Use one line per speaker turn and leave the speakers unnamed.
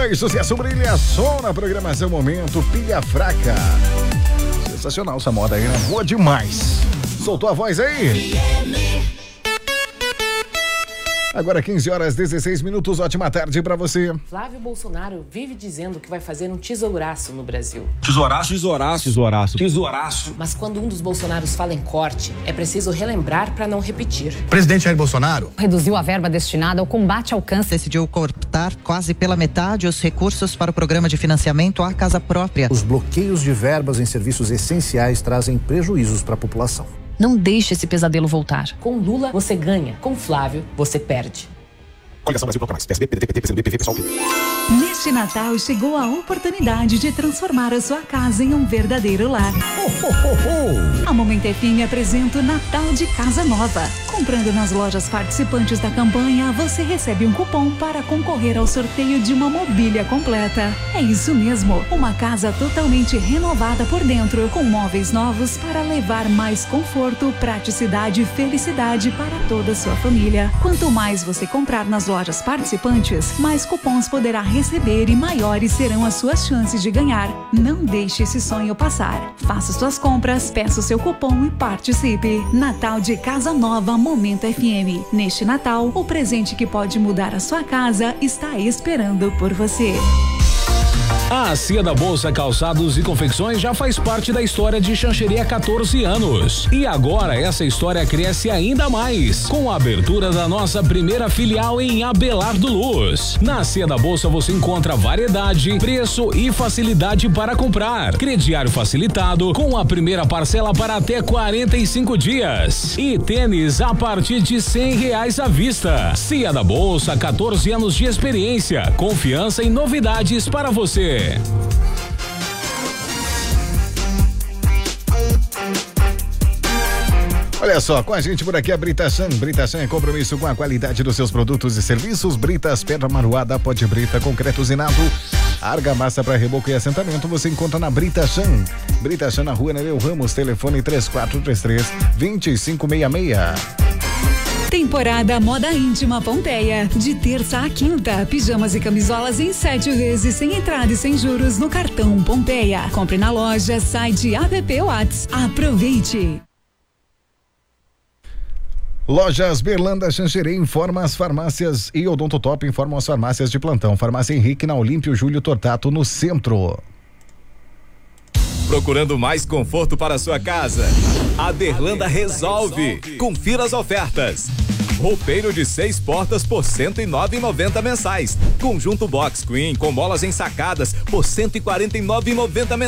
mais sucesso brilha, som na programação Momento, Pilha Fraca. Sensacional essa moda aí, né? Boa demais. Soltou a voz aí? Agora 15h16, ótima tarde pra você.
Flávio Bolsonaro vive dizendo que vai fazer um tesouraço no Brasil.
Tesouraço.
Mas quando um dos Bolsonaros fala em corte, é preciso relembrar pra não repetir.
Presidente Jair Bolsonaro
reduziu a verba destinada ao combate ao câncer.
Decidiu cortar quase pela metade os recursos para o programa de financiamento à casa própria.
Os bloqueios de verbas em serviços essenciais trazem prejuízos para a população.
Não deixe esse pesadelo voltar.
Com Lula, você ganha. Com Flávio, você perde.
Coligação Brasil Bloco Mais, PSB, PDT, PCdoB, PSOL.
Neste Natal chegou a oportunidade de transformar a sua casa em um verdadeiro lar. A Momento FM apresenta o Natal de Casa Nova. Comprando nas lojas participantes da campanha, você recebe um cupom para concorrer ao sorteio de uma mobília completa. É isso mesmo, uma casa totalmente renovada por dentro, com móveis novos para levar mais conforto, praticidade e felicidade para toda a sua família. Quanto mais você comprar nas lojas participantes, mais cupons poderá receber e maiores serão as suas chances de ganhar. Não deixe esse sonho passar. Faça suas compras, peça o seu cupom e participe. Natal de Casa Nova Momento FM. Neste Natal, o presente que pode mudar a sua casa está esperando por você.
A Cia da Bolsa Calçados e Confecções já faz parte da história de Xanxerê há 14 anos. E agora essa história cresce ainda mais com a abertura da nossa primeira filial em Abelardo Luz. Na Cia da Bolsa você encontra variedade, preço e facilidade para comprar. Crediário facilitado com a primeira parcela para até 45 dias. E tênis a partir de R$100 à vista. Cia da Bolsa, 14 anos de experiência, confiança e novidades para você.
Olha só, com a gente por aqui a Britação. Britação é compromisso com a qualidade dos seus produtos e serviços. Britas, pedra maruada, pó de brita, concreto usinado, argamassa para reboco e assentamento. Você encontra na Britação. Britação na rua Nereu Ramos, telefone 3433-2566.
Temporada Moda Íntima Pompeia. De terça a quinta, pijamas e camisolas em 7 vezes, sem entrada e sem juros no cartão Pompeia. Compre na loja, site, app Whats. Aproveite.
Lojas Berlanda Xanxerê informa as farmácias e Odontotop informam as farmácias de plantão. Farmácia Henrique na Olímpio Júlio Tortato no centro.
Procurando mais conforto para sua casa? A Berlanda resolve. Confira as ofertas. Roupeiro de 6 portas por R$109,90 mensais. Conjunto box queen com molas ensacadas por R$149,90 mensais.